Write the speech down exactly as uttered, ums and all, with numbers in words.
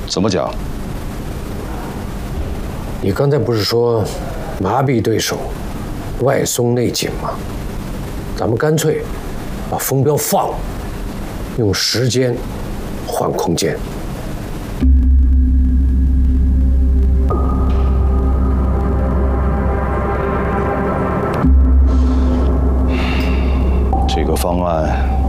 怎么讲？ 你刚才不是说麻痹对手，外松内紧吗？咱们干脆把风标放了，用时间换空间。 这个方案